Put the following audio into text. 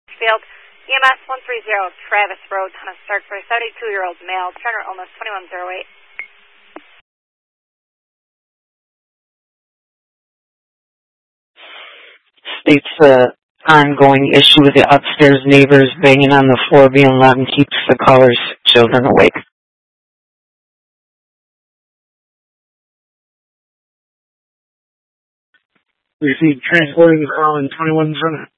Field. EMS 130, Travis Road, Thomas Stark for a 72-year-old male, Turner Illness 2108. States the ongoing issue with the upstairs neighbors banging on the floor being loud and keeps the callers' children awake. Received transporting Arlen 21 Center.